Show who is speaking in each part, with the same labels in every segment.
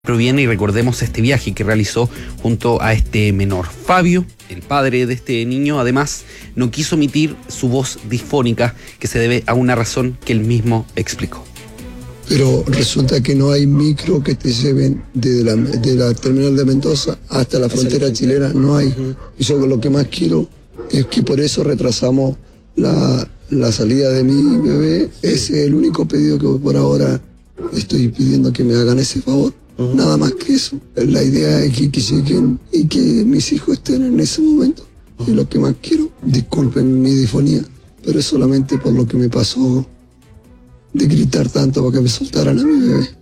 Speaker 1: proviene, y recordemos este viaje que realizó junto a este menor. Fabio, el padre de este niño, además no quiso omitir su voz disfónica, que se debe a una razón que él mismo explicó.
Speaker 2: Pero resulta que no hay micro que te lleven de la terminal de Mendoza hasta la frontera chilena, no hay. Y yo lo que más quiero es que por eso retrasamos la salida de mi bebé. Ese es el único pedido que por ahora estoy pidiendo, que me hagan ese favor. Nada más que eso. La idea es que lleguen y que mis hijos estén en ese momento. Es lo que más quiero. Disculpen mi disfonía, pero es solamente por lo que me pasó de gritar tanto para que me soltaran a mi bebé.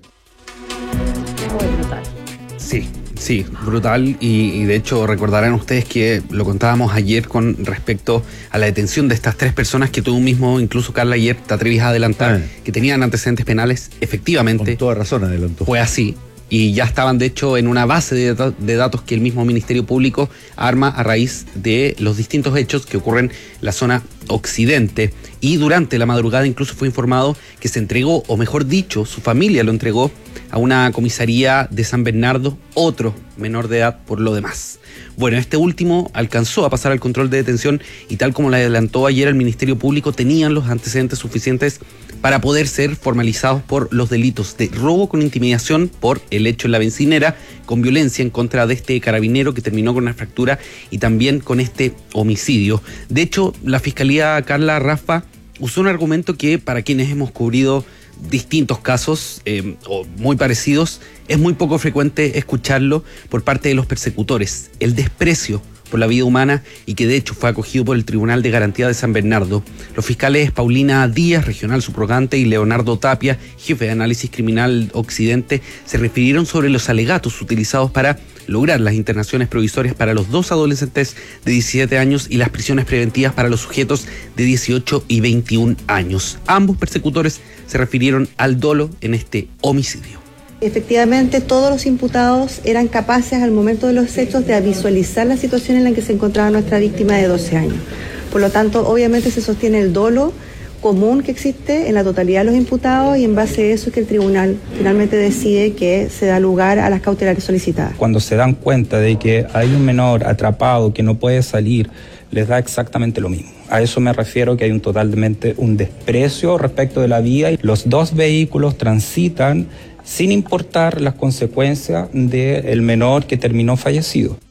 Speaker 1: Sí, brutal. Y de hecho recordarán ustedes que lo contábamos ayer con respecto a la detención de estas 3 personas que tú mismo, incluso Carla, ayer te atrevías a adelantar, que tenían antecedentes penales. Efectivamente,
Speaker 3: con toda razón adelantó.
Speaker 1: Fue así. Y ya estaban, de hecho, en una base de datos que el mismo Ministerio Público arma a raíz de los distintos hechos que ocurren en la zona occidente. Y durante la madrugada incluso fue informado que se entregó, o mejor dicho, su familia lo entregó a una comisaría de San Bernardo, otro menor de edad por lo demás. Bueno, este último alcanzó a pasar al control de detención y, tal como le adelantó ayer el Ministerio Público, tenían los antecedentes suficientes para poder ser formalizados por los delitos de robo con intimidación por el hecho en la bencinera, con violencia en contra de este carabinero que terminó con una fractura, y también con este homicidio. De hecho, la Fiscalía, Carla, Rafa, usó un argumento que, para quienes hemos cubrido distintos casos o muy parecidos, es muy poco frecuente escucharlo por parte de los persecutores: el desprecio por la vida humana, y que de hecho fue acogido por el Tribunal de Garantía de San Bernardo. Los fiscales Paulina Díaz, regional subrogante, y Leonardo Tapia, jefe de análisis criminal occidente, se refirieron sobre los alegatos utilizados para lograr las internaciones provisorias para los 2 adolescentes de 17 años y las prisiones preventivas para los sujetos de 18 y 21 años. Ambos persecutores se refirieron al dolo en este homicidio.
Speaker 4: Efectivamente, todos los imputados eran capaces al momento de los hechos de visualizar la situación en la que se encontraba nuestra víctima de 12 años. Por lo tanto, obviamente se sostiene el dolo común que existe en la totalidad de los imputados, y en base a eso es que el tribunal finalmente decide que se da lugar a las cautelares solicitadas.
Speaker 5: Cuando se dan cuenta de que hay un menor atrapado que no puede salir, les da exactamente lo mismo. A eso me refiero, que hay totalmente un desprecio respecto de la vida. Los 2 vehículos transitan sin importar las consecuencias del menor que terminó fallecido.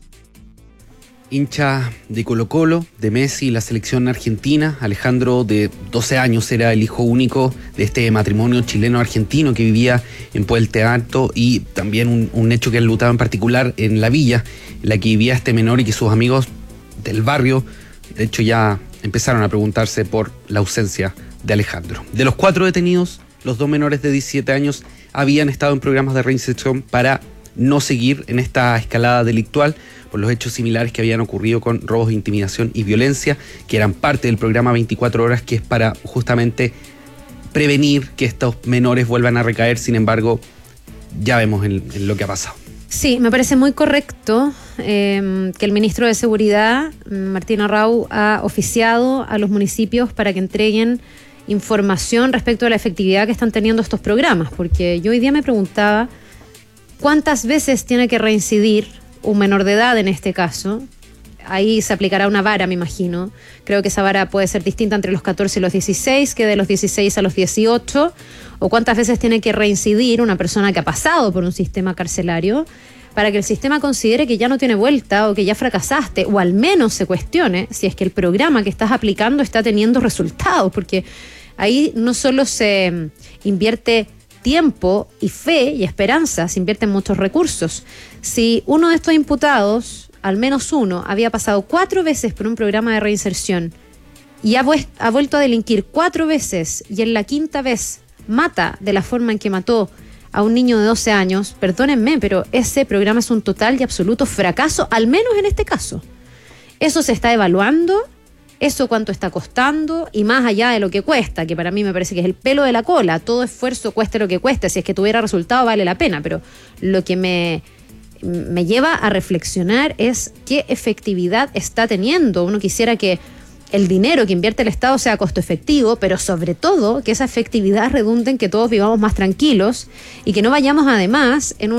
Speaker 1: Hincha de Colo-Colo, de Messi y la selección argentina, Alejandro, de 12 años, era el hijo único de este matrimonio chileno-argentino que vivía en Puente Alto, y también un hecho que enlutaba en particular en la villa en la que vivía este menor, y que sus amigos del barrio, de hecho, ya empezaron a preguntarse por la ausencia de Alejandro. De los 4 detenidos, los 2 menores de 17 años habían estado en programas de reinserción para no seguir en esta escalada delictual por los hechos similares que habían ocurrido con robos, intimidación y violencia, que eran parte del programa 24 horas, que es para justamente prevenir que estos menores vuelvan a recaer. Sin embargo, ya vemos en lo que ha pasado.
Speaker 6: Sí, me parece muy correcto que el ministro de Seguridad, Martín Arrau, ha oficiado a los municipios para que entreguen información respecto a la efectividad que están teniendo estos programas, porque yo hoy día me preguntaba cuántas veces tiene que reincidir un menor de edad en este caso. Ahí se aplicará una vara, me imagino. Creo que esa vara puede ser distinta entre los 14 y los 16, que de los 16 a los 18, o cuántas veces tiene que reincidir una persona que ha pasado por un sistema carcelario para que el sistema considere que ya no tiene vuelta, o que ya fracasaste, o al menos se cuestione si es que el programa que estás aplicando está teniendo resultados, porque ahí no solo se invierte tiempo y fe y esperanza, se invierten muchos recursos. Si uno de estos imputados, al menos uno, había pasado 4 veces por un programa de reinserción y ha vuelto a delinquir 4 veces, y en la 5ª vez mata de la forma en que mató a un niño de 12 años, perdónenme, pero ese programa es un total y absoluto fracaso, al menos en este caso. Eso se está evaluando, eso cuánto está costando, y más allá de lo que cuesta, que para mí me parece que es el pelo de la cola. Todo esfuerzo, cueste lo que cueste, si es que tuviera resultado vale la pena, pero lo que me lleva a reflexionar es qué efectividad está teniendo. Uno quisiera que el dinero que invierte el Estado sea costo efectivo, pero sobre todo que esa efectividad redunde en que todos vivamos más tranquilos y que no vayamos además en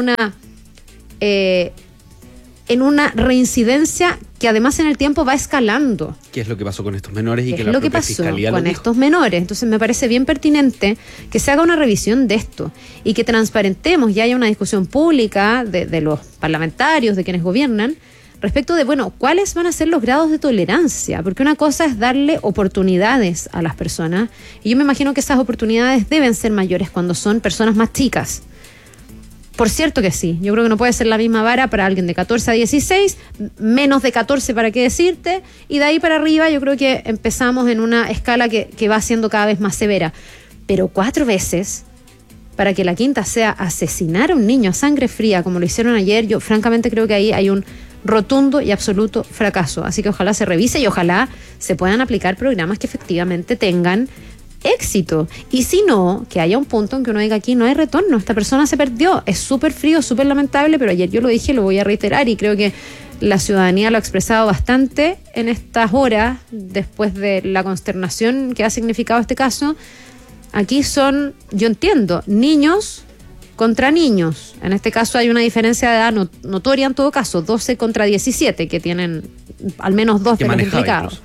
Speaker 6: una reincidencia que además en el tiempo va escalando.
Speaker 1: ¿Qué es lo que pasó con estos menores y que
Speaker 6: Es
Speaker 1: la
Speaker 6: lo que
Speaker 1: propia
Speaker 6: pasó
Speaker 1: fiscalía lo
Speaker 6: con
Speaker 1: dijo?
Speaker 6: estos menores. Entonces me parece bien pertinente que se haga una revisión de esto y que transparentemos y haya una discusión pública de los parlamentarios, de quienes gobiernan, respecto de, bueno, cuáles van a ser los grados de tolerancia, porque una cosa es darle oportunidades a las personas y yo me imagino que esas oportunidades deben ser mayores cuando son personas más chicas. Por cierto que sí, yo creo que no puede ser la misma vara para alguien de 14 a 16, menos de 14 para qué decirte, y de ahí para arriba yo creo que empezamos en una escala que va siendo cada vez más severa. Pero 4 veces, para que la quinta sea asesinar a un niño a sangre fría, como lo hicieron ayer, yo francamente creo que ahí hay un rotundo y absoluto fracaso. Así que ojalá se revise y ojalá se puedan aplicar programas que efectivamente tengan éxito. Y si no, que haya un punto en que uno diga aquí no hay retorno, esta persona se perdió. Es súper frío, súper lamentable, pero ayer yo lo dije, lo voy a reiterar y creo que la ciudadanía lo ha expresado bastante en estas horas, después de la consternación que ha significado este caso. Aquí son, yo entiendo, niños contra niños. En este caso hay una diferencia de edad notoria en todo caso, 12 contra 17, que tienen al menos 2 de los implicados.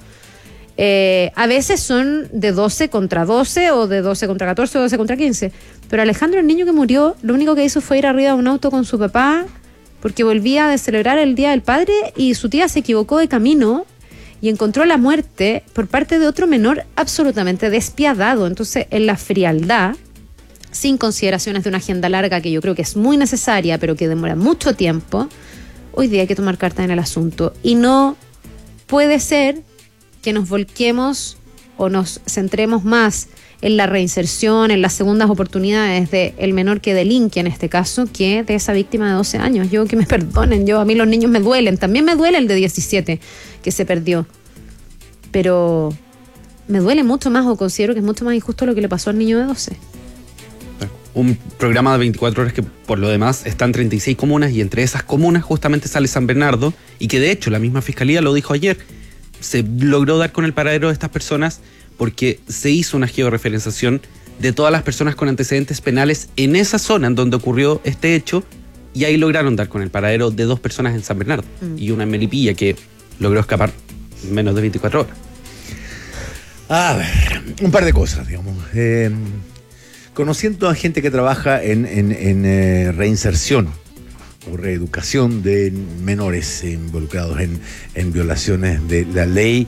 Speaker 6: A veces son de 12 contra 12 o de 12 contra 14 o 12 contra 15. Pero Alejandro, el niño que murió, lo único que hizo fue ir arriba de un auto con su papá porque volvía de celebrar el Día del Padre y su tía se equivocó de camino y encontró la muerte por parte de otro menor absolutamente despiadado. Entonces, en la frialdad, sin consideraciones de una agenda larga que yo creo que es muy necesaria, pero que demora mucho tiempo, hoy día hay que tomar cartas en el asunto. Y no puede ser que nos volquemos o nos centremos más en la reinserción, en las segundas oportunidades del menor que delinque en este caso, que de esa víctima de 12 años. Yo, que me perdonen, a mí los niños me duelen, también me duele el de 17 que se perdió, pero me duele mucho más o considero que es mucho más injusto lo que le pasó al niño de 12.
Speaker 1: Un programa de 24 horas que por lo demás está en 36 comunas y entre esas comunas justamente sale San Bernardo y que de hecho la misma fiscalía lo dijo ayer. Se logró dar con el paradero de estas personas porque se hizo una georreferenciación de todas las personas con antecedentes penales en esa zona en donde ocurrió este hecho y ahí lograron dar con el paradero de 2 personas en San Bernardo y una en Melipilla que logró escapar en menos de 24 horas.
Speaker 3: A ver, un par de cosas, digamos. Conociendo a gente que trabaja en reinserción o reeducación de menores involucrados en violaciones de la ley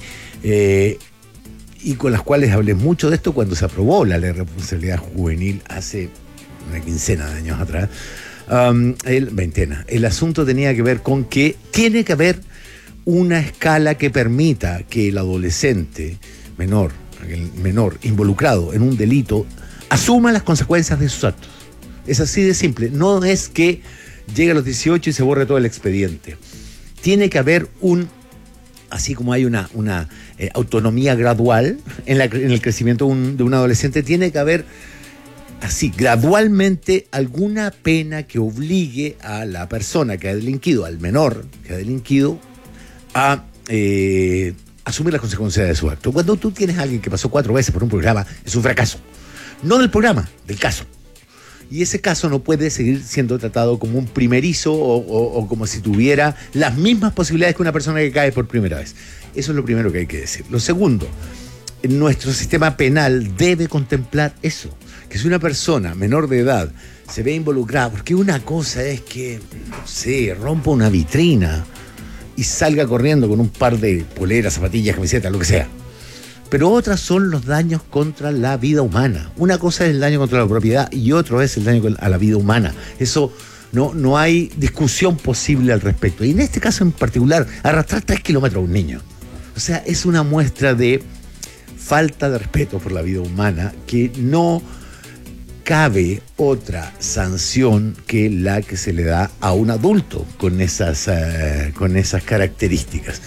Speaker 3: y con las cuales hablé mucho de esto cuando se aprobó la ley de responsabilidad juvenil hace una quincena de años atrás, veintena. El asunto tenía que ver con que tiene que haber una escala que permita que el adolescente menor, el menor involucrado en un delito, asuma las consecuencias de sus actos. Es así de simple. No es que llegue a los 18 y se borre todo el expediente. Tiene que haber así como hay una autonomía gradual en el crecimiento de un adolescente, tiene que haber así gradualmente alguna pena que obligue a la persona que ha delinquido, al menor que ha delinquido, a asumir las consecuencias de su acto. Cuando tú tienes a alguien que pasó 4 veces por un programa, es un fracaso. No del programa, del caso. Y ese caso no puede seguir siendo tratado como un primerizo o como si tuviera las mismas posibilidades que una persona que cae por primera vez. Eso es lo primero que hay que decir. Lo segundo, nuestro sistema penal debe contemplar eso, que si una persona menor de edad se ve involucrada, porque una cosa es que, no sé, rompa una vitrina y salga corriendo con un par de poleras, zapatillas, camisetas, lo que sea. Pero otras son los daños contra la vida humana. Una cosa es el daño contra la propiedad y otro es el daño a la vida humana. Eso no hay discusión posible al respecto. Y en este caso en particular, arrastrar 3 kilómetros a un niño. O sea, es una muestra de falta de respeto por la vida humana que no cabe otra sanción que la que se le da a un adulto con esas características.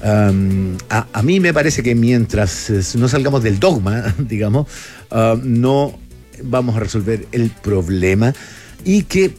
Speaker 3: A mí me parece que mientras no salgamos del dogma, digamos, no vamos a resolver el problema y que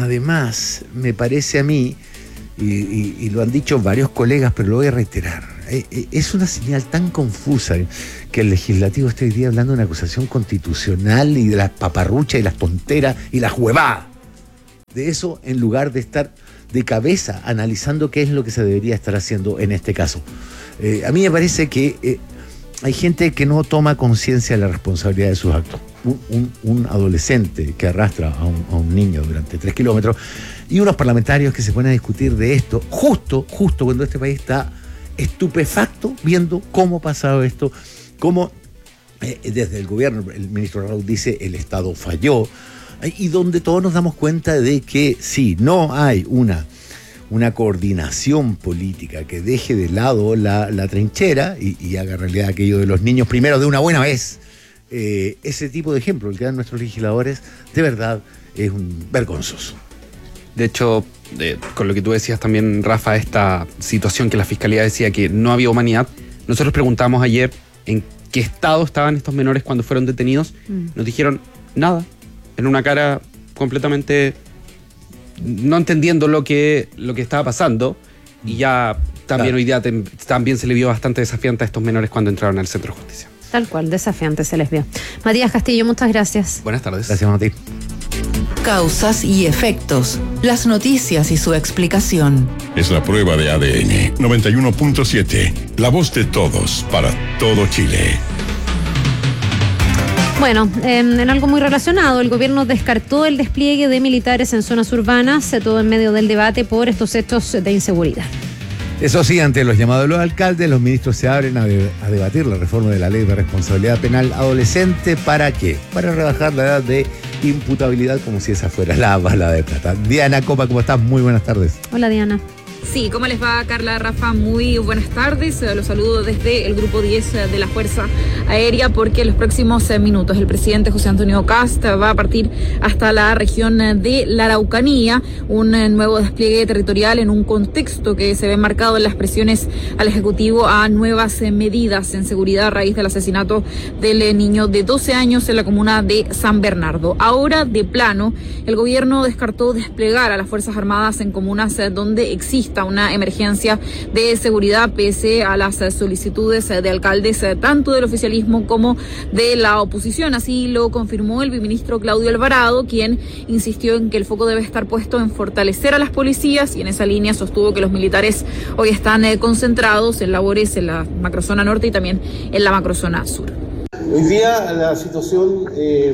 Speaker 3: además me parece a mí, y lo han dicho varios colegas, pero lo voy a reiterar, es una señal tan confusa que el legislativo esté hoy día hablando de una acusación constitucional y de las paparruchas y las tonteras y las huevadas. De eso, en lugar de estar de cabeza analizando qué es lo que se debería estar haciendo en este caso. A mí me parece que hay gente que no toma conciencia de la responsabilidad de sus actos. Un adolescente que arrastra a un niño durante 3 kilómetros y unos parlamentarios que se ponen a discutir de esto justo cuando este país está estupefacto viendo cómo ha pasado esto, cómo desde el gobierno, el ministro Raúl dice, el Estado falló, y donde todos nos damos cuenta de que sí, no hay una coordinación política que deje de lado la trinchera y haga realidad aquello de los niños primero de una buena vez. Ese tipo de ejemplo, el que dan nuestros legisladores, de verdad es un vergonzoso.
Speaker 1: De hecho, con lo que tú decías también, Rafa, esta situación que la Fiscalía decía que no había humanidad, nosotros preguntamos ayer en qué estado estaban estos menores cuando fueron detenidos. Nos dijeron nada, en una cara completamente no entendiendo lo que estaba pasando, y ya también hoy día también se le vio bastante desafiante a estos menores cuando entraron al centro de justicia.
Speaker 6: Tal cual, desafiante se les vio. Matías Castillo, muchas gracias.
Speaker 1: Buenas tardes.
Speaker 3: Gracias, Mati.
Speaker 7: Causas y efectos. Las noticias y su explicación.
Speaker 8: Es la prueba de ADN 91.7. La voz de todos para todo Chile.
Speaker 6: Bueno, en algo muy relacionado, el gobierno descartó el despliegue de militares en zonas urbanas, todo en medio del debate por estos hechos de inseguridad.
Speaker 3: Eso sí, ante los llamados de los alcaldes, los ministros se abren a debatir la reforma de la ley de responsabilidad penal adolescente. ¿Para qué? Para rebajar la edad de imputabilidad, como si esa fuera la bala de plata. Diana Copa, ¿cómo estás? Muy buenas tardes.
Speaker 6: Hola, Diana.
Speaker 9: Sí, ¿cómo les va, Carla, Rafa? Muy buenas tardes. Los saludo desde el Grupo 10 de la Fuerza Aérea, porque en los próximos minutos el presidente José Antonio Kast va a partir hasta la región de la Araucanía, un nuevo despliegue territorial en un contexto que se ve marcado en las presiones al Ejecutivo a nuevas medidas en seguridad a raíz del asesinato del niño de 12 años en la comuna de San Bernardo. Ahora, de plano, el gobierno descartó desplegar a las Fuerzas Armadas en comunas donde existe una emergencia de seguridad, pese a las solicitudes de alcaldes tanto del oficialismo como de la oposición. Así lo confirmó el viceministro Claudio Alvarado, quien insistió en que el foco debe estar puesto en fortalecer a las policías, y en esa línea sostuvo que los militares hoy están concentrados en labores en la macrozona norte y también en la macrozona sur.
Speaker 10: Hoy día la situación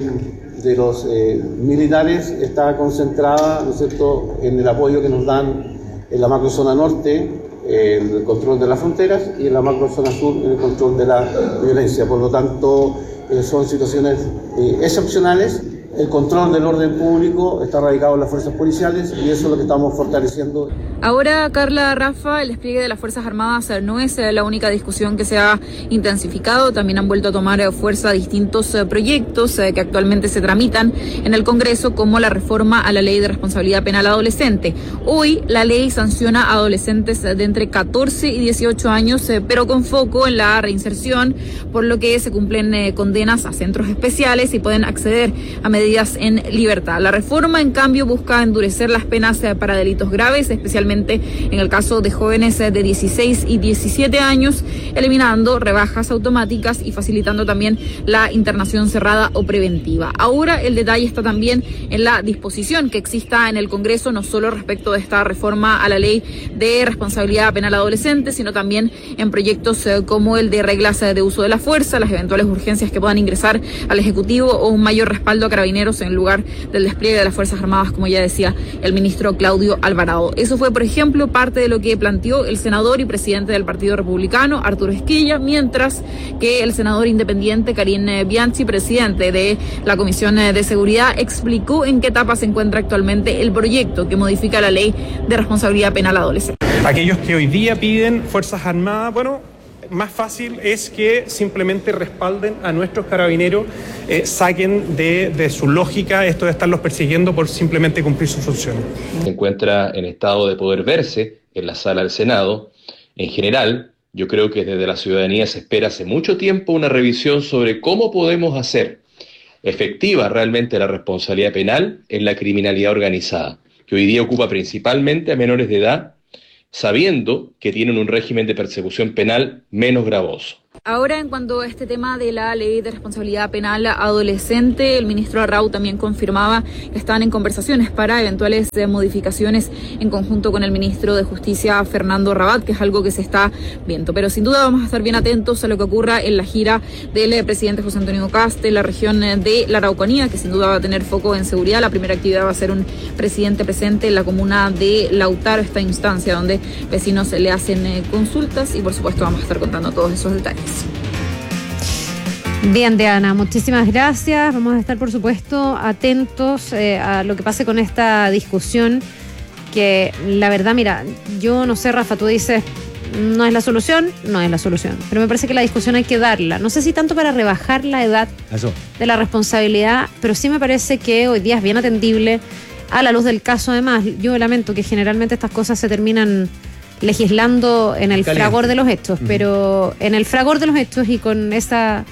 Speaker 10: de los militares está concentrada, ¿no es cierto?, en el apoyo que nos dan en la macrozona norte, en el control de las fronteras, y en la macrozona sur, en el control de la violencia. Por lo tanto, son situaciones excepcionales. El control del orden público está radicado en las fuerzas policiales, y eso es lo que estamos fortaleciendo.
Speaker 9: Ahora, Carla, Rafa, el despliegue de las Fuerzas Armadas no es la única discusión que se ha intensificado. También han vuelto a tomar fuerza distintos proyectos que actualmente se tramitan en el Congreso, como la reforma a la Ley de Responsabilidad Penal Adolescente. Hoy la ley sanciona a adolescentes de entre 14 y 18 años, pero con foco en la reinserción, por lo que se cumplen condenas a centros especiales y pueden acceder a medidas en libertad. La reforma, en cambio, busca endurecer las penas para delitos graves, especialmente en el caso de jóvenes de 16 y 17 años, eliminando rebajas automáticas y facilitando también la internación cerrada o preventiva. Ahora el detalle está también en la disposición que exista en el Congreso, no solo respecto de esta reforma a la ley de responsabilidad penal adolescente, sino también en proyectos como el de reglas de uso de la fuerza, las eventuales urgencias que puedan ingresar al Ejecutivo, o un mayor respaldo a carabineros en lugar del despliegue de las Fuerzas Armadas, como ya decía el ministro Claudio Alvarado. Eso fue, por ejemplo, parte de lo que planteó el senador y presidente del Partido Republicano, Arturo Esquella, mientras que el senador independiente Karim Bianchi, presidente de la Comisión de Seguridad, explicó en qué etapa se encuentra actualmente el proyecto que modifica la Ley de Responsabilidad Penal Adolescente.
Speaker 11: Aquellos que hoy día piden Fuerzas Armadas, más fácil es que simplemente respalden a nuestros carabineros, saquen de su lógica esto de estarlos persiguiendo por simplemente cumplir sus funciones.
Speaker 12: Se encuentra en estado de poder verse en la sala del Senado. En general, yo creo que desde la ciudadanía se espera hace mucho tiempo una revisión sobre cómo podemos hacer efectiva realmente la responsabilidad penal en la criminalidad organizada, que hoy día ocupa principalmente a menores de edad sabiendo que tienen un régimen de persecución penal menos gravoso.
Speaker 9: Ahora, en cuanto a este tema de la ley de responsabilidad penal adolescente, el ministro Arrau también confirmaba que estaban en conversaciones para eventuales modificaciones en conjunto con el ministro de Justicia, Fernando Rabat, que es algo que se está viendo. Pero sin duda vamos a estar bien atentos a lo que ocurra en la gira del presidente José Antonio Kast en la región de la Araucanía, que sin duda va a tener foco en seguridad. La primera actividad va a ser un presidente presente en la comuna de Lautaro, esta instancia donde vecinos le hacen consultas, y por supuesto vamos a estar contando todos esos detalles.
Speaker 6: Bien, Diana, muchísimas gracias. Vamos a estar, por supuesto, atentos a lo que pase con esta discusión, que la verdad, mira, yo no sé, Rafa, tú dices, no es la solución, pero me parece que la discusión hay que darla. No sé si tanto para rebajar la edad de la responsabilidad, pero sí me parece que hoy día es bien atendible a la luz del caso. Además, yo lamento que generalmente estas cosas se terminan legislando en el fragor de los hechos, pero en el fragor de los hechos y con esa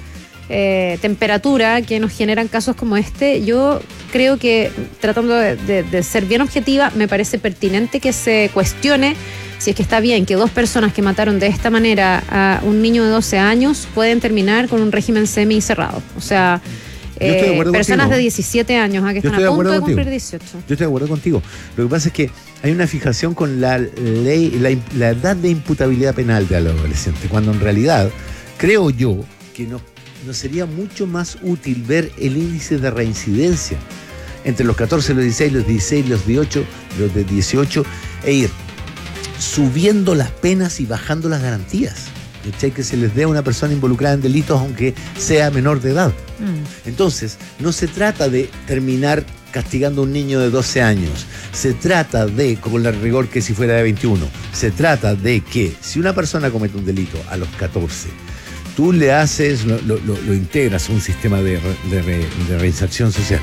Speaker 6: temperatura que nos generan casos como este, yo creo que, tratando de ser bien objetiva, me parece pertinente que se cuestione si es que está bien que dos personas que mataron de esta manera a un niño de 12 años pueden terminar con un régimen semi-cerrado. O sea, personas contigo. De 17 años que están a punto de cumplir 18.
Speaker 3: Yo estoy de acuerdo contigo. Lo que pasa es que hay una fijación con la ley, la edad de imputabilidad penal de los adolescentes, cuando en realidad creo yo que no sería mucho más útil ver el índice de reincidencia entre los 14, los 16, los 16, los 18, los de 18, e ir subiendo las penas y bajando las garantías, que se les dé a una persona involucrada en delitos aunque sea menor de edad. Entonces, no se trata de terminar castigando a un niño de 12 años, se trata de, con el rigor que si fuera de 21, se trata de que si una persona comete un delito a los 14, tú le haces, lo integras a un sistema de reinserción social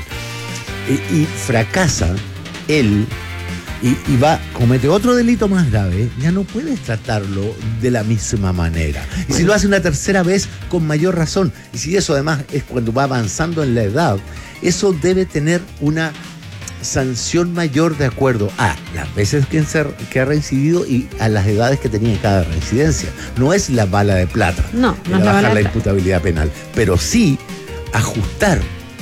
Speaker 3: y fracasa él y comete otro delito más grave, ya no puedes tratarlo de la misma manera. Y si lo hace una tercera vez, con mayor razón. Y si eso además es cuando va avanzando en la edad, eso debe tener una sanción mayor de acuerdo a las veces que ha reincidido y a las edades que tenía en cada reincidencia. No es la bala de plata,
Speaker 6: no es la
Speaker 3: bajar la imputabilidad penal, pero sí ajustar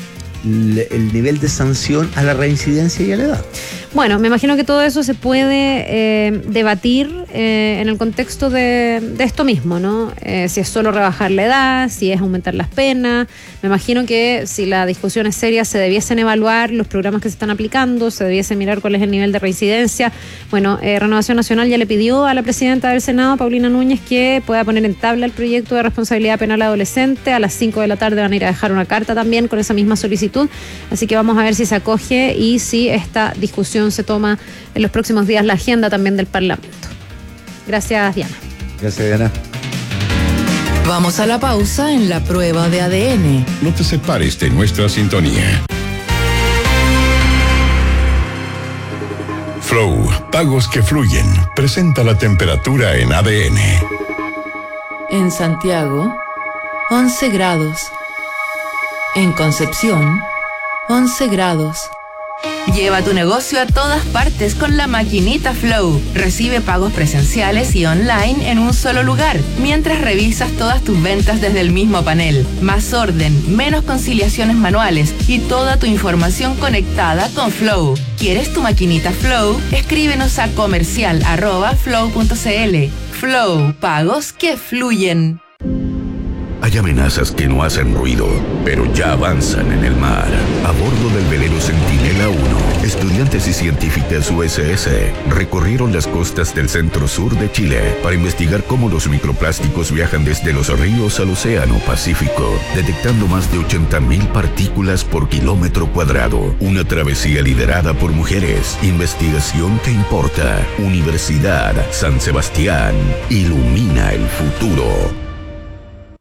Speaker 3: el nivel de sanción a la reincidencia y a la edad.
Speaker 6: Bueno, me imagino que todo eso se puede debatir en el contexto de esto mismo, ¿no? Si es solo rebajar la edad, si es aumentar las penas. Me imagino que si la discusión es seria, se debiesen evaluar los programas que se están aplicando, se debiese mirar cuál es el nivel de reincidencia. Bueno, Renovación Nacional ya le pidió a la presidenta del Senado, Paulina Núñez, que pueda poner en tabla el proyecto de responsabilidad penal adolescente. A las 5 de la tarde van a ir a dejar una carta también con esa misma solicitud. Así que vamos a ver si se acoge y si esta discusión se toma en los próximos días la agenda también del Parlamento. Gracias, Diana.
Speaker 3: Gracias, Diana.
Speaker 7: Vamos a la pausa en la prueba de ADN.
Speaker 8: No te separes de nuestra sintonía. Flow, pagos que fluyen, presenta la temperatura en ADN.
Speaker 7: En Santiago, 11 grados. En Concepción, 11 grados. Lleva tu negocio a todas partes con la maquinita Flow. Recibe pagos presenciales y online en un solo lugar, mientras revisas todas tus ventas desde el mismo panel. Más orden, menos conciliaciones manuales y toda tu información conectada con Flow. ¿Quieres tu maquinita Flow? Escríbenos a comercial@flow.cl. Flow, pagos que fluyen.
Speaker 13: Hay amenazas que no hacen ruido, pero ya avanzan en el mar. A bordo del velero Centinela 1, estudiantes y científicas USS recorrieron las costas del centro-sur de Chile para investigar cómo los microplásticos viajan desde los ríos al océano Pacífico, detectando más de 80.000 partículas por kilómetro cuadrado. Una travesía liderada por mujeres. Investigación que importa. Universidad San Sebastián. Ilumina el futuro.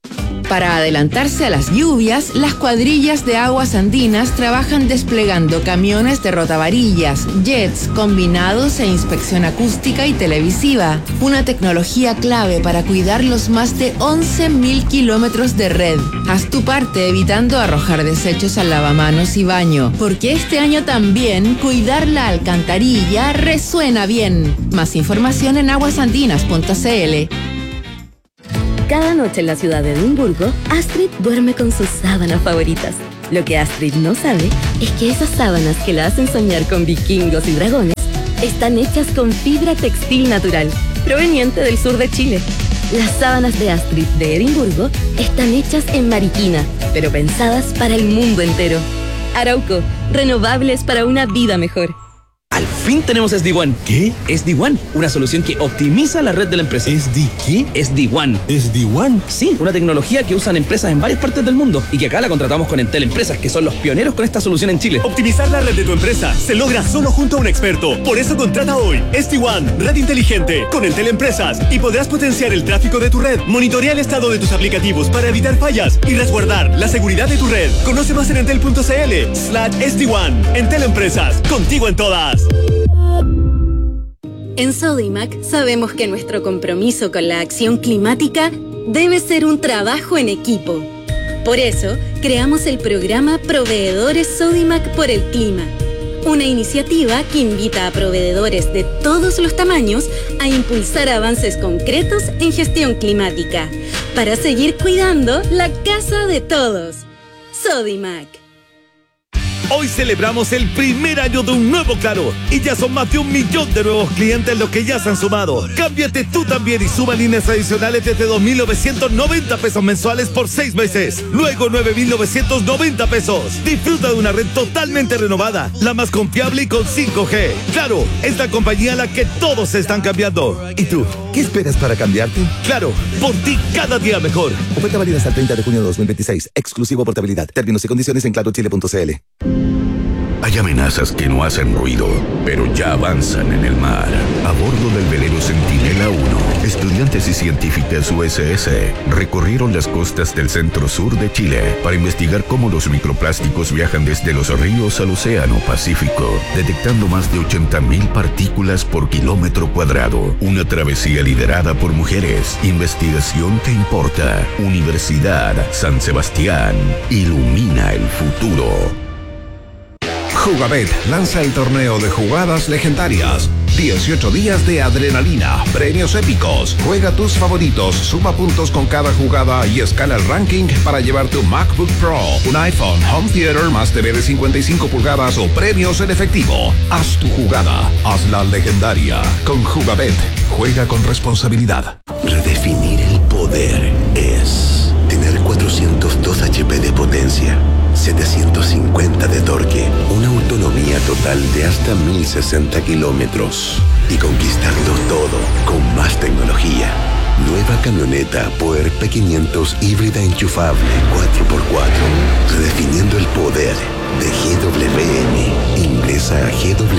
Speaker 7: Para adelantarse a las lluvias, las cuadrillas de aguas andinas trabajan desplegando camiones de rotavarillas, jets, combinados e inspección acústica y televisiva. Una tecnología clave para cuidar los más de 11.000 kilómetros de red. Haz tu parte evitando arrojar desechos al lavamanos y baño, porque este año también cuidar la alcantarilla resuena bien. Más información en aguasandinas.cl.
Speaker 14: Cada noche en la ciudad de Edimburgo, Astrid duerme con sus sábanas favoritas. Lo que Astrid no sabe es que esas sábanas que la hacen soñar con vikingos y dragones están hechas con fibra textil natural, proveniente del sur de Chile. Las sábanas de Astrid de Edimburgo están hechas en Mariquina, pero pensadas para el mundo entero. Arauco, renovables para una vida mejor.
Speaker 15: Al fin tenemos SD-WAN. ¿Qué? SD-WAN, una solución que optimiza la red de la empresa. ¿SD qué? SD-WAN. ¿SD-WAN? Sí, una tecnología que usan empresas en varias partes del mundo y que acá la contratamos con Entel Empresas, que son los pioneros con esta solución en Chile.
Speaker 16: Optimizar la red de tu empresa se logra solo junto a un experto. Por eso contrata hoy SD-WAN, red inteligente, con Entel Empresas, y podrás potenciar el tráfico de tu red, monitorear el estado de tus aplicativos para evitar fallas y resguardar la seguridad de tu red. Conoce más en entel.cl/SD-WAN. Entel Empresas, contigo en todas.
Speaker 14: En Sodimac sabemos que nuestro compromiso con la acción climática debe ser un trabajo en equipo. Por eso, creamos el programa Proveedores Sodimac por el Clima, una iniciativa que invita a proveedores de todos los tamaños a impulsar avances concretos en gestión climática, para seguir cuidando la casa de todos. Sodimac.
Speaker 16: Hoy celebramos el primer año de un nuevo Claro y ya son más de 1 millón de nuevos clientes los que ya se han sumado. Cámbiate tú también y suma líneas adicionales desde 2.990 pesos mensuales por 6 meses. Luego 9.990 pesos. Disfruta de una red totalmente renovada, la más confiable y con 5G. Claro, es la compañía a la que todos se están cambiando. ¿Y tú? ¿Qué esperas para cambiarte? Claro, por ti cada día mejor.
Speaker 17: Oferta válida hasta el 30 de junio de 2026. Exclusivo portabilidad. Términos y condiciones en clarochile.cl.
Speaker 13: Hay amenazas que no hacen ruido, pero ya avanzan en el mar. A bordo del velero Centinela 1, estudiantes y científicas USS recorrieron las costas del centro-sur de Chile para investigar cómo los microplásticos viajan desde los ríos al océano Pacífico, detectando más de 80.000 partículas por kilómetro cuadrado. Una travesía liderada por mujeres. Investigación que importa. Universidad San Sebastián. Ilumina el futuro.
Speaker 18: Jugabet lanza el torneo de jugadas legendarias. 18 días de adrenalina, premios épicos. Juega tus favoritos, suma puntos con cada jugada y escala el ranking para llevarte un MacBook Pro, un iPhone, Home Theater más TV de 55 pulgadas o premios en efectivo. Haz tu jugada, hazla legendaria. Con Jugabet, juega con responsabilidad.
Speaker 19: Redefinir el poder es tener 402 HP de potencia, 750 de torque, una autonomía total de hasta 1.060 kilómetros y conquistarlo todo con más tecnología. Nueva camioneta Power P500 híbrida enchufable 4x4, redefiniendo el poder de GWM. Ingresa a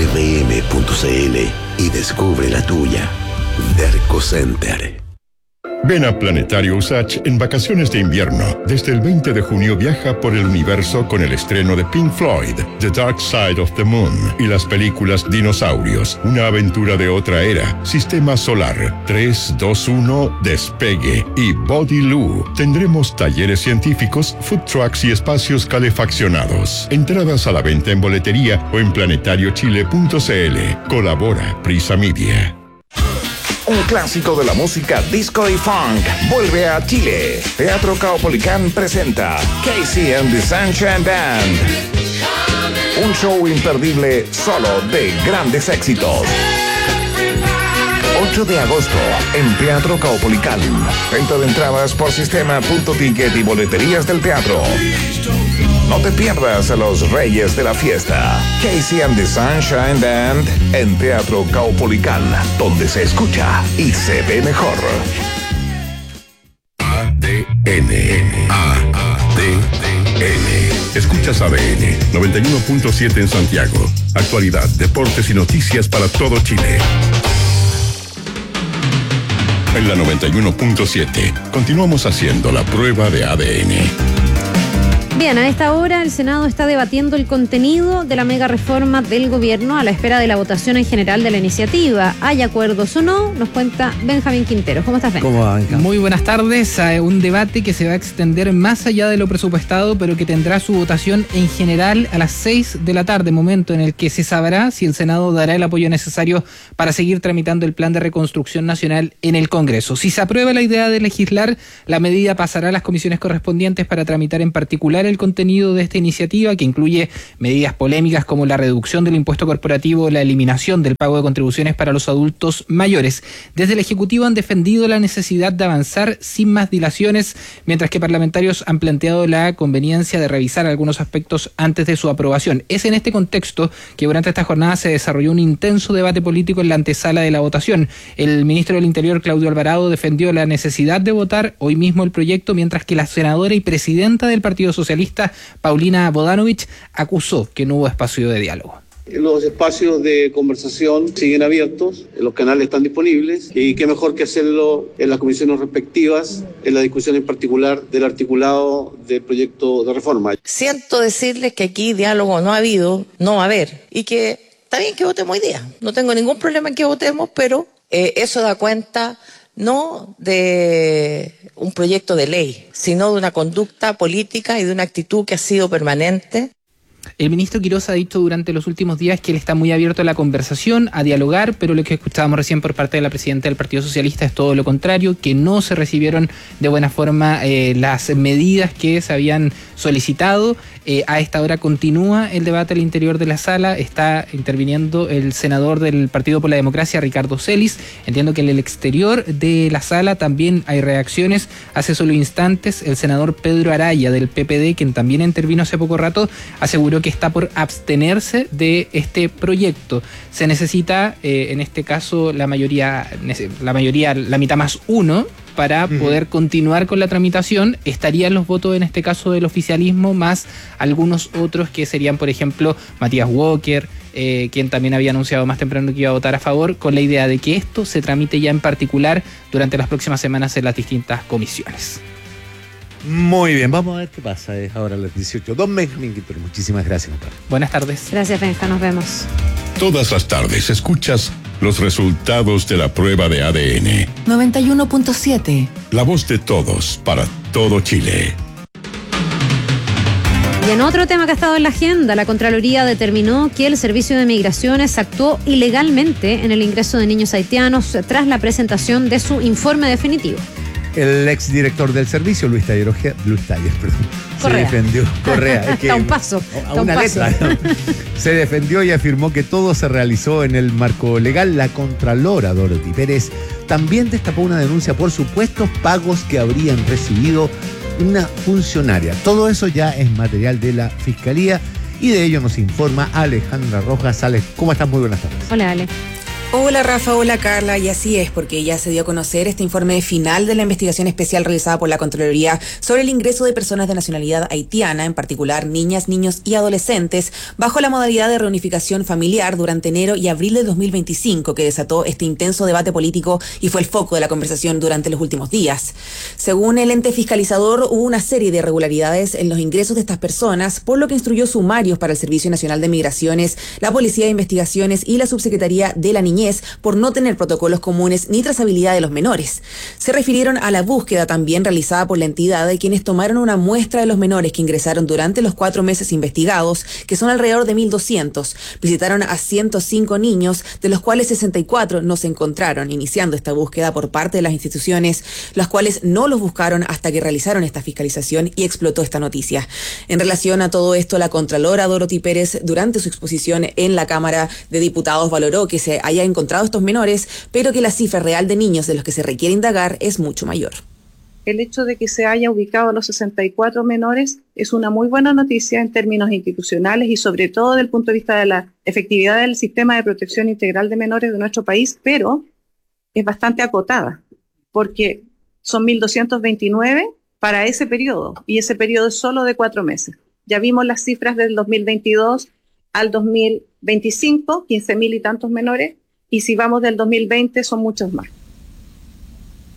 Speaker 19: gwm.cl y descubre la tuya. Derco Center.
Speaker 8: Ven a Planetario Usach en vacaciones de invierno. Desde el 20 de junio viaja por el universo con el estreno de Pink Floyd, The Dark Side of the Moon, y las películas Dinosaurios, una aventura de otra era, Sistema Solar, 3, 2, 1, Despegue y Body Loo. Tendremos talleres científicos, food trucks y espacios calefaccionados. Entradas a la venta en boletería o en planetariochile.cl. Colabora Prisa Media.
Speaker 18: Un clásico de la música disco y funk vuelve a Chile. Teatro Caupolicán presenta Casey and the Sunshine Band. Un show imperdible solo de grandes éxitos. 8 de agosto en Teatro Caupolicán. Venta de entradas por sistema.ticket y boleterías del teatro. No te pierdas a los reyes de la fiesta. Casey and the Sunshine Band en Teatro Caupolicán, donde se escucha y se ve mejor.
Speaker 8: ADN. Escuchas ADN 91.7 en Santiago. Actualidad, deportes y noticias para todo Chile. En la 91.7 continuamos haciendo la prueba de ADN.
Speaker 6: Bien, a esta hora el Senado está debatiendo el contenido de la mega reforma del gobierno a la espera de la votación en general de la iniciativa. ¿Hay acuerdos o no? Nos cuenta Benjamín Quintero. ¿Cómo estás, Ben?
Speaker 3: ¿Cómo va, Benjamín?
Speaker 20: Muy buenas tardes. Un debate que se va a extender más allá de lo presupuestado, pero que tendrá su votación en general a las 6 de la tarde, momento en el que se sabrá si el Senado dará el apoyo necesario para seguir tramitando el Plan de Reconstrucción Nacional en el Congreso. Si se aprueba la idea de legislar, la medida pasará a las comisiones correspondientes para tramitar en particular el contenido de esta iniciativa, que incluye medidas polémicas como la reducción del impuesto corporativo o la eliminación del pago de contribuciones para los adultos mayores. Desde el Ejecutivo han defendido la necesidad de avanzar sin más dilaciones, mientras que parlamentarios han planteado la conveniencia de revisar algunos aspectos antes de su aprobación. Es en este contexto que durante esta jornada se desarrolló un intenso debate político en la antesala de la votación. El ministro del Interior, Claudio Alvarado, defendió la necesidad de votar hoy mismo el proyecto, mientras que la senadora y presidenta del Partido Socialista, Paulina Bodanovich, acusó que no hubo espacio de diálogo.
Speaker 10: Los espacios de conversación siguen abiertos, los canales están disponibles y qué mejor que hacerlo en las comisiones respectivas, en la discusión en particular del articulado del proyecto de reforma.
Speaker 21: Siento decirles que aquí diálogo no ha habido, no va a haber, y que está bien que votemos hoy día. No tengo ningún problema en que votemos, pero eso da cuenta no de un proyecto de ley, sino de una conducta política y de una actitud que ha sido permanente.
Speaker 20: El ministro Quirós ha dicho durante los últimos días que él está muy abierto a la conversación, a dialogar, pero lo que escuchábamos recién por parte de la presidenta del Partido Socialista es todo lo contrario, que no se recibieron de buena forma las medidas que se habían solicitado. A esta hora continúa el debate al interior de la sala, está interviniendo el senador del Partido por la Democracia, Ricardo Celis. Entiendo que en el exterior de la sala también hay reacciones. Hace solo instantes el senador Pedro Araya del PPD, quien también intervino hace poco rato, aseguró que está por abstenerse de este proyecto. Se necesita, en este caso, la mayoría, la mitad más uno, para poder continuar con la tramitación. Estarían los votos, en este caso, del oficialismo, más algunos otros que serían, por ejemplo, Matías Walker, quien también había anunciado más temprano que iba a votar a favor, con la idea de que esto se tramite ya en particular durante las próximas semanas en las distintas comisiones.
Speaker 3: Muy bien, vamos a ver qué pasa ahora a las 18. Don Benjamín Quintero, muchísimas gracias, compadre.
Speaker 20: Buenas tardes.
Speaker 6: Gracias, Benja, nos vemos.
Speaker 8: Todas las tardes escuchas los resultados de la prueba de ADN.
Speaker 7: 91.7.
Speaker 8: La voz de todos para todo Chile.
Speaker 6: Y en otro tema que ha estado en la agenda, la Contraloría determinó que el Servicio de Migraciones actuó ilegalmente en el ingreso de niños haitianos tras la presentación de su informe definitivo.
Speaker 3: El exdirector del servicio, Luis Taller, se defendió. Correa.
Speaker 6: Es que, a un paso.
Speaker 3: A una letra. Se defendió y afirmó que todo se realizó en el marco legal. La Contralora Dorothy Pérez también destapó una denuncia por supuestos pagos que habrían recibido una funcionaria. Todo eso ya es material de la Fiscalía y de ello nos informa Alejandra Rojas. Ale, ¿cómo estás? Muy buenas tardes.
Speaker 6: Hola, Ale.
Speaker 22: Hola Rafa, hola Carla, y así es, porque ya se dio a conocer este informe final de la investigación especial realizada por la Contraloría sobre el ingreso de personas de nacionalidad haitiana, en particular niñas, niños y adolescentes, bajo la modalidad de reunificación familiar durante enero y abril de 2025, que desató este intenso debate político y fue el foco de la conversación durante los últimos días. Según el ente fiscalizador, hubo una serie de irregularidades en los ingresos de estas personas, por lo que instruyó sumarios para el Servicio Nacional de Migraciones, la Policía de Investigaciones y la Subsecretaría de la Niñez por no tener protocolos comunes ni trazabilidad de los menores. Se refirieron a la búsqueda también realizada por la entidad de quienes tomaron una muestra de los menores que ingresaron durante los 4 meses investigados, que son alrededor de 1.200. Visitaron a 105 niños, de los cuales 64 no se encontraron, iniciando esta búsqueda por parte de las instituciones, las cuales no los buscaron hasta que realizaron esta fiscalización y explotó esta noticia. En relación a todo esto, la Contralora Dorothy Pérez, durante su exposición en la Cámara de Diputados, valoró que se haya encontrado estos menores, pero que la cifra real de niños de los que se requiere indagar es mucho mayor.
Speaker 23: El hecho de que se haya ubicado a los 64 menores es una muy buena noticia en términos institucionales y sobre todo desde el punto de vista de la efectividad del sistema de protección integral de menores de nuestro país, pero es bastante acotada, porque son 1.229 para ese periodo, y ese periodo es solo de 4 meses. Ya vimos las cifras del 2022 al 2025, 15.000 y tantos menores, y si vamos del 2020 son muchos más.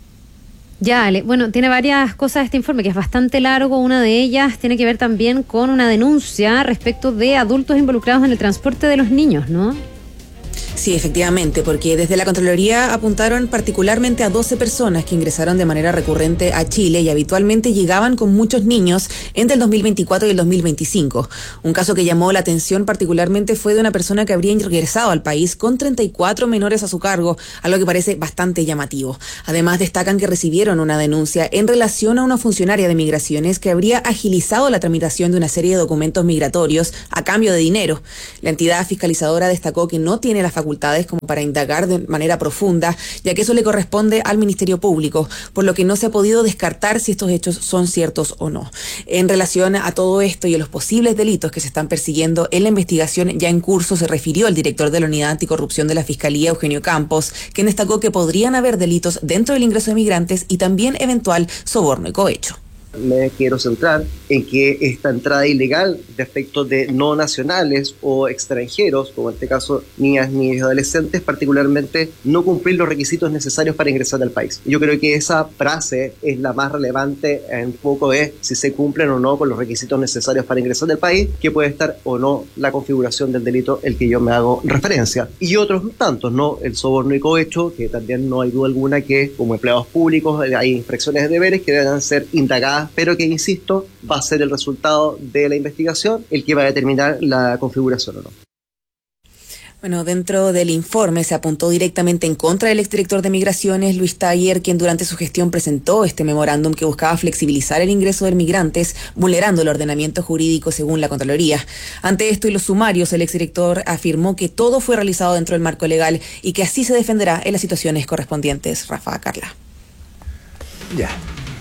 Speaker 6: Ya, Ale. Bueno, tiene varias cosas este informe, que es bastante largo. Una de ellas tiene que ver también con una denuncia respecto de adultos involucrados en el transporte de los niños, ¿no?
Speaker 22: Sí, efectivamente, porque desde la Contraloría apuntaron particularmente a 12 personas que ingresaron de manera recurrente a Chile y habitualmente llegaban con muchos niños entre el 2024 y el 2025. Un caso que llamó la atención particularmente fue de una persona que habría ingresado al país con 34 menores a su cargo, algo que parece bastante llamativo. Además, destacan que recibieron una denuncia en relación a una funcionaria de migraciones que habría agilizado la tramitación de una serie de documentos migratorios a cambio de dinero. La entidad fiscalizadora destacó que no tiene la facultades como para indagar de manera profunda, ya que eso le corresponde al Ministerio Público, por lo que no se ha podido descartar si estos hechos son ciertos o no. En relación a todo esto y a los posibles delitos que se están persiguiendo en la investigación ya en curso, se refirió el director de la Unidad Anticorrupción de la Fiscalía, Eugenio Campos, quien destacó que podrían haber delitos dentro del ingreso de migrantes y también eventual soborno y cohecho.
Speaker 2: Me quiero centrar en que esta entrada ilegal de aspectos de no nacionales o extranjeros, como en este caso niñas, niños y adolescentes, particularmente no cumplir los requisitos necesarios para ingresar al país. Yo creo que esa frase es la más relevante en poco de si se cumplen o no con los requisitos necesarios para ingresar al país, que puede estar o no la configuración del delito el que yo me hago referencia. Y otros tantos, ¿no? El soborno y cohecho, que también no hay duda alguna que como empleados públicos hay infracciones de deberes que deben ser indagadas, pero que, insisto, va a ser el resultado de la investigación el que va a determinar la configuración o no.
Speaker 22: Bueno, dentro del informe se apuntó directamente en contra del exdirector de Migraciones, Luis Taller, quien durante su gestión presentó este memorándum que buscaba flexibilizar el ingreso de migrantes, vulnerando el ordenamiento jurídico según la Contraloría. Ante esto y los sumarios, el exdirector afirmó que todo fue realizado dentro del marco legal y que así se defenderá en las situaciones correspondientes. Rafa, Carla.
Speaker 3: Ya.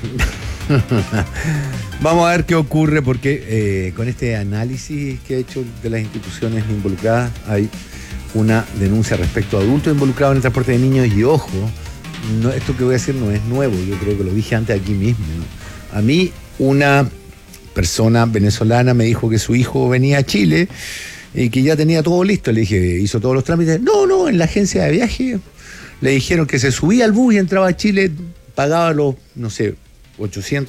Speaker 3: Vamos a ver qué ocurre, porque con este análisis que he hecho de las instituciones involucradas, hay una denuncia respecto a adultos involucrados en el transporte de niños. Y ojo, no, esto que voy a decir no es nuevo, yo creo que lo dije antes aquí mismo, ¿no? A mí una persona venezolana me dijo que su hijo venía a Chile y que ya tenía todo listo. Le dije, ¿hizo todos los trámites? No, en la agencia de viaje le dijeron que se subía al bus y entraba a Chile, pagaba los, no sé, $800,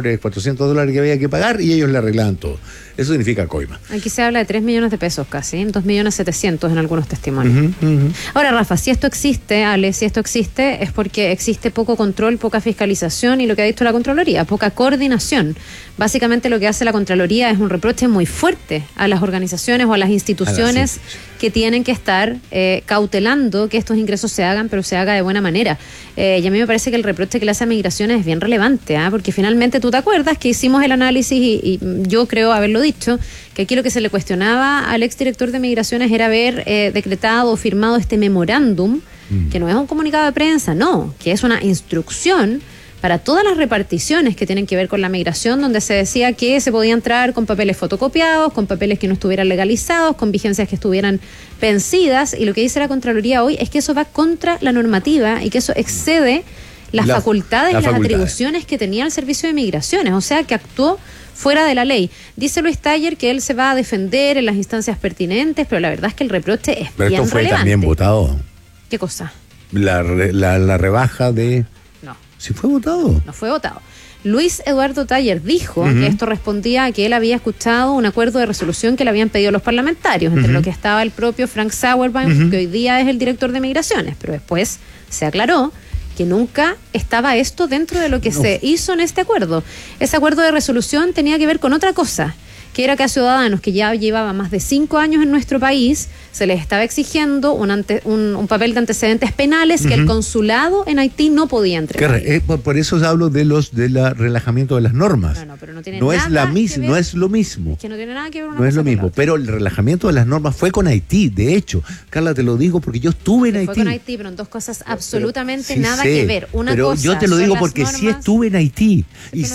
Speaker 3: $400 que había que pagar y ellos le arreglaban todo. Eso significa coima.
Speaker 6: Aquí se habla de 3 millones de pesos casi, 2.700.000 en algunos testimonios. Ahora, Rafa, si esto existe, Ale, si esto existe, es porque existe poco control, poca fiscalización y lo que ha dicho la Contraloría, poca coordinación. Básicamente lo que hace la Contraloría es un reproche muy fuerte a las organizaciones o a las instituciones que tienen que estar cautelando que estos ingresos se hagan, pero se haga de buena manera. Y a mí me parece que el reproche que le hace a Migraciones es bien relevante, porque finalmente tú te acuerdas que hicimos el análisis y yo creo haberlo dicho, que aquí lo que se le cuestionaba al exdirector de Migraciones era haber decretado o firmado este memorándum, que no es un comunicado de prensa, no, que es una instrucción para todas las reparticiones que tienen que ver con la migración, donde se decía que se podía entrar con papeles fotocopiados, con papeles que no estuvieran legalizados, con vigencias que estuvieran vencidas, y lo que dice la Contraloría hoy es que eso va contra la normativa y que eso excede las facultades y las atribuciones que tenía el Servicio de Migraciones, o sea que actuó fuera de la ley. Dice Luis Taller que él se va a defender en las instancias pertinentes, pero la verdad es que el reproche es
Speaker 3: pero
Speaker 6: bien relevante.
Speaker 3: Pero esto fue también votado.
Speaker 6: ¿Qué cosa?
Speaker 3: La rebaja de...
Speaker 6: No.
Speaker 3: ¿Sí fue votado?
Speaker 6: No fue votado. Luis Eduardo Taller dijo que esto respondía a que él había escuchado un acuerdo de resolución que le habían pedido los parlamentarios, entre lo que estaba el propio Frank Sauerbaum, que hoy día es el director de Migraciones, pero después se aclaró que nunca estaba esto dentro de lo que se hizo en este acuerdo. Ese acuerdo de resolución tenía que ver con otra cosa, que era que a ciudadanos que ya llevaban más de 5 años en nuestro país se les estaba exigiendo un papel de antecedentes penales que el consulado en Haití no podía entregar.
Speaker 3: Por eso hablo del relajamiento de las normas.
Speaker 6: No, pero no tiene
Speaker 3: no
Speaker 6: nada
Speaker 3: es la
Speaker 6: que ver.
Speaker 3: no es lo mismo.
Speaker 6: Es que no tiene nada que ver una
Speaker 3: No es
Speaker 6: cosa
Speaker 3: lo
Speaker 6: con la
Speaker 3: mismo,
Speaker 6: otra.
Speaker 3: pero el relajamiento de las normas fue con Haití. De hecho, Carla, te lo digo porque yo estuve en Haití.
Speaker 6: Fue con Haití, pero en dos cosas absolutamente
Speaker 3: Sí
Speaker 6: nada
Speaker 3: sé,
Speaker 6: que ver. Una
Speaker 3: pero
Speaker 6: cosa
Speaker 3: yo te lo
Speaker 6: son
Speaker 3: digo
Speaker 6: las
Speaker 3: porque
Speaker 6: normas,
Speaker 3: sí estuve en Haití y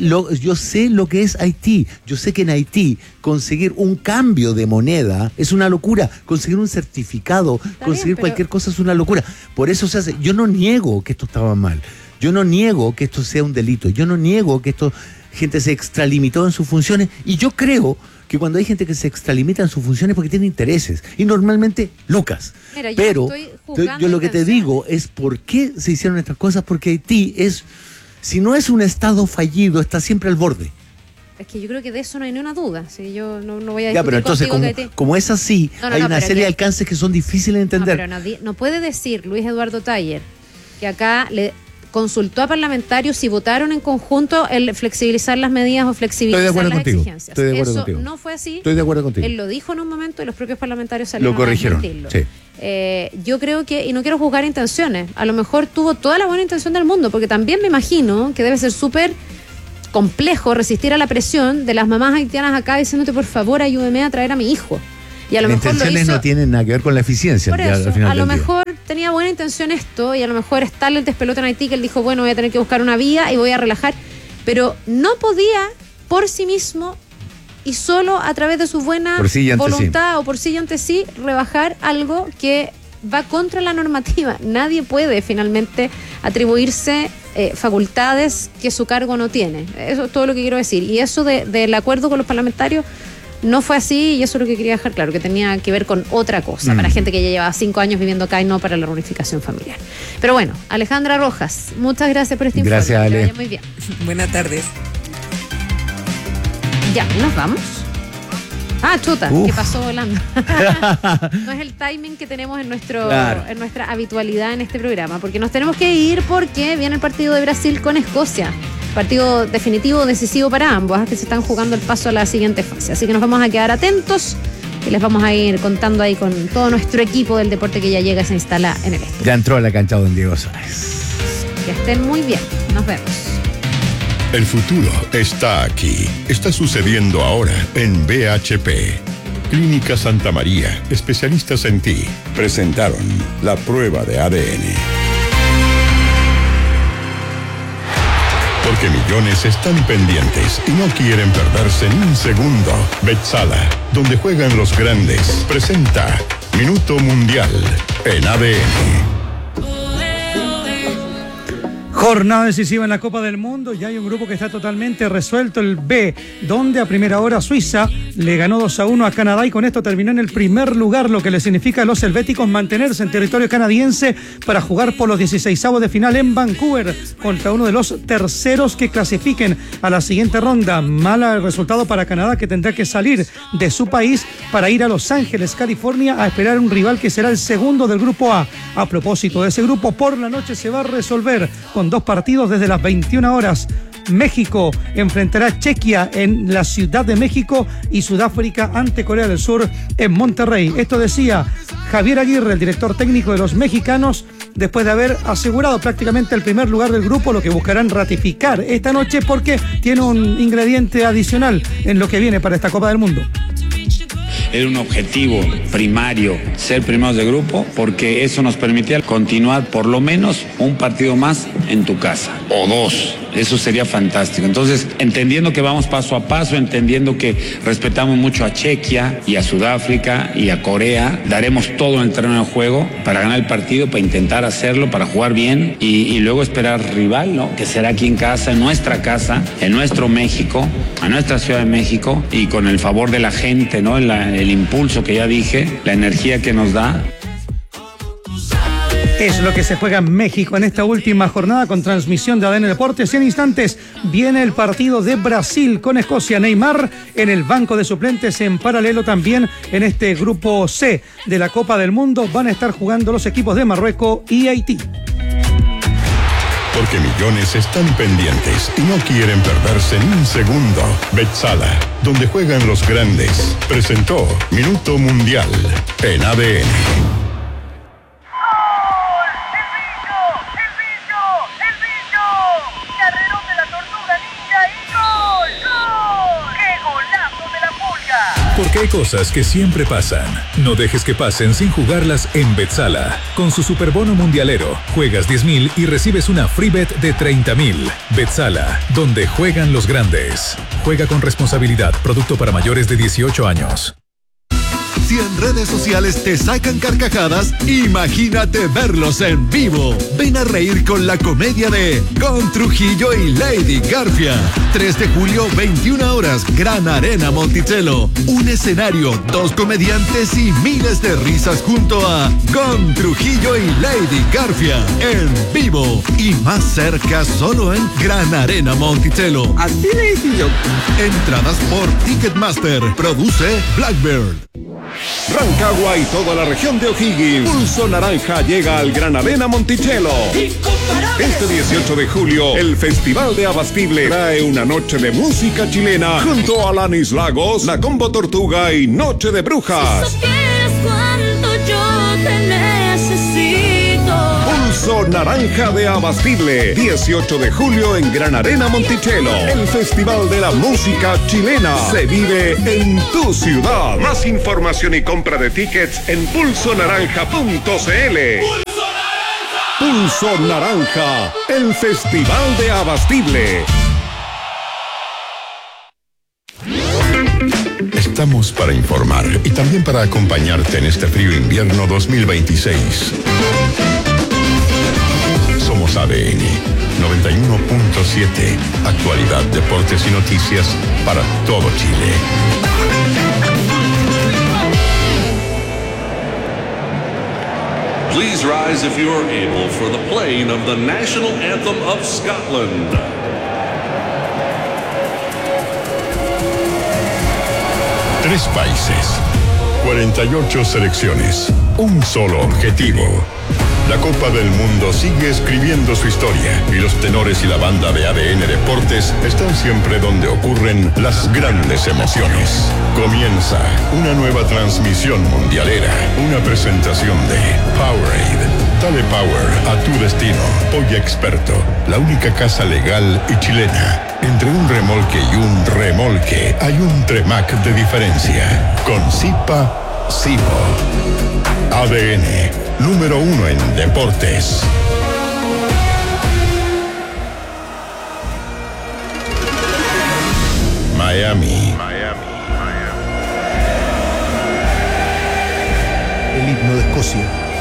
Speaker 3: yo sé lo que es Haití. Yo sé que en Haití conseguir un cambio de moneda es una locura. Conseguir un certificado, conseguir cualquier cosa es una locura. Por eso se hace. Yo no niego que esto estaba mal. Yo no niego que esto sea un delito. Yo no niego que gente se extralimitó en sus funciones. Y yo creo que cuando hay gente que se extralimita en sus funciones porque tiene intereses. Y normalmente lucas.
Speaker 6: Mira,
Speaker 3: pero yo lo que te digo es por qué se hicieron estas cosas. Porque Haití es si no es un Estado fallido, está siempre al borde.
Speaker 6: Es que yo creo que de eso no hay ni una duda. Si yo no voy a discutir
Speaker 3: Ya, pero entonces, como es así, hay una serie de alcances que son difíciles de entender.
Speaker 6: No, pero no puede decir Luis Eduardo Taller que acá le consultó a parlamentarios si votaron en conjunto el flexibilizar las medidas o flexibilizar las exigencias.
Speaker 3: Estoy de acuerdo
Speaker 6: Eso
Speaker 3: contigo.
Speaker 6: no fue así.
Speaker 3: Estoy de acuerdo contigo.
Speaker 6: Él lo dijo en un momento y los propios parlamentarios salieron
Speaker 3: lo corrigieron.
Speaker 6: a desmentirlo.
Speaker 3: Sí.
Speaker 6: Yo creo que, y no quiero juzgar intenciones, a lo mejor tuvo toda la buena intención del mundo, porque también me imagino que debe ser súper complejo resistir a la presión de las mamás haitianas acá diciéndote, por favor, ayúdeme a traer a mi hijo. Y a lo
Speaker 3: Las
Speaker 6: mejor
Speaker 3: intenciones no tienen nada que ver con la eficiencia.
Speaker 6: Por eso,
Speaker 3: al final
Speaker 6: a lo
Speaker 3: del día.
Speaker 6: mejor tenía buena intención esto, y a lo mejor es tal el despelote en Haití que él dijo, bueno, voy a tener que buscar una vía y voy a relajar, pero no podía por sí mismo y solo a través de su buena voluntad o por sí y ante sí rebajar algo que va contra la normativa. Nadie puede finalmente atribuirse facultades que su cargo no tiene. Eso es todo lo que quiero decir. Y eso del acuerdo con los parlamentarios no fue así, y eso es lo que quería dejar claro, que tenía que ver con otra cosa, para gente que ya lleva 5 años viviendo acá y no para la reunificación familiar. Pero bueno, Alejandra Rojas, muchas gracias por este informe.
Speaker 3: Gracias, Ale.
Speaker 6: Que vaya muy bien.
Speaker 22: Buenas tardes.
Speaker 6: Ya, ¿nos vamos? Ah, chuta, ¿qué pasó volando? No es el timing que tenemos en nuestra habitualidad en este programa, porque nos tenemos que ir porque viene el partido de Brasil con Escocia. Partido definitivo, decisivo para ambos, que se están jugando el paso a la siguiente fase. Así que nos vamos a quedar atentos y les vamos a ir contando ahí con todo nuestro equipo del deporte que ya llega y se instala en el estudio.
Speaker 3: Ya entró a la cancha don Diego Suárez.
Speaker 6: Que estén muy bien. Nos vemos.
Speaker 8: El futuro está aquí. Está sucediendo ahora en BHP. Clínica Santa María, especialistas en ti, presentaron la prueba de ADN. Porque millones están pendientes y no quieren perderse ni un segundo. Betzala, donde juegan los grandes, presenta Minuto Mundial en ADN.
Speaker 1: Jornada decisiva en la Copa del Mundo. Ya hay un grupo que está totalmente resuelto, el B, donde a primera hora Suiza le ganó 2-1 a Canadá y con esto terminó en el primer lugar, lo que le significa a los helvéticos mantenerse en territorio canadiense para jugar por los 16avos de final en Vancouver contra uno de los terceros que clasifiquen a la siguiente ronda. Mal resultado para Canadá, que tendrá que salir de su país para ir a Los Ángeles, California, a esperar un rival que será el segundo del grupo A. A propósito de ese grupo, por la noche se va a resolver con 2 partidos desde las 21 horas. México enfrentará a Chequia en la Ciudad de México y Sudáfrica ante Corea del Sur en Monterrey. Esto decía Javier Aguirre, el director técnico de los mexicanos, después de haber asegurado prácticamente el primer lugar del grupo, lo que buscarán ratificar esta noche porque tiene un ingrediente adicional en lo que viene para esta Copa del Mundo.
Speaker 4: Era un objetivo primario ser primeros de grupo porque eso nos permitía continuar por lo menos un partido más en tu casa o 2. Eso sería fantástico. Entonces, entendiendo que vamos paso a paso, entendiendo que respetamos mucho a Chequia y a Sudáfrica y a Corea, daremos todo en el terreno de juego para ganar el partido, para intentar hacerlo, para jugar bien y luego esperar rival, ¿no? Que será aquí en casa, en nuestra casa, en nuestro México, en nuestra Ciudad de México y con el favor de la gente, ¿no? El impulso que ya dije, la energía que nos da.
Speaker 1: Es lo que se juega en México en esta última jornada con transmisión de ADN Deportes. Y en instantes viene el partido de Brasil con Escocia. Neymar en el banco de suplentes. En paralelo también en este grupo C de la Copa del Mundo van a estar jugando los equipos de Marruecos y Haití.
Speaker 8: Porque millones están pendientes y no quieren perderse ni un segundo. Betzala, donde juegan los grandes, presentó Minuto Mundial en ADN.
Speaker 5: Porque hay cosas que siempre pasan. No dejes que pasen sin jugarlas en Betzala. Con su superbono mundialero, juegas 10,000 y recibes una free bet de 30,000. Betzala, donde juegan los grandes. Juega con responsabilidad. Producto para mayores de 18 años.
Speaker 9: Si en redes sociales te sacan carcajadas, imagínate verlos en vivo. Ven a reír con la comedia de Con Trujillo y Lady Garfia. 3 de julio, 21 horas, Gran Arena Monticello. Un escenario, 2 comediantes y miles de risas junto a Con Trujillo y Lady Garfia. En vivo y más cerca solo en Gran Arena Monticello.
Speaker 11: Así le hice yo.
Speaker 9: Entradas por Ticketmaster. Produce Blackbird.
Speaker 12: Rancagua y toda la región de O'Higgins. Pulso Naranja llega al Gran Arena Monticello. Este 18 de julio, el Festival de Abastible trae una noche de música chilena junto a Alanis Lagos, La Combo Tortuga y Noche de Brujas.
Speaker 24: Si supieras cuánto yo te necesito.
Speaker 12: Pulso Naranja de Abastible, 18 de julio en Gran Arena Monticello. El Festival de la Música Chilena se vive en tu ciudad. Más información y compra de tickets en pulsonaranja.cl. Pulso Naranja, el Festival de Abastible.
Speaker 8: Estamos para informar y también para acompañarte en este frío invierno 2026. Somos ADN 91.7. Actualidad, deportes y noticias para todo Chile.
Speaker 25: Please rise if you are able for the playing of the national anthem of Scotland.
Speaker 8: Tres países, 48 selecciones, un solo objetivo. La Copa del Mundo sigue escribiendo su historia y los tenores y la banda de ADN Deportes están siempre donde ocurren las grandes emociones. Comienza una nueva transmisión mundialera, una presentación de Powerade. Dale power a tu destino. Hoy Experto, la única casa legal y chilena. Entre un remolque y un remolque hay un Tremac de diferencia. Con Zipa, Zipo. ADN, número 1 en deportes. Miami.
Speaker 3: El himno de Escocia.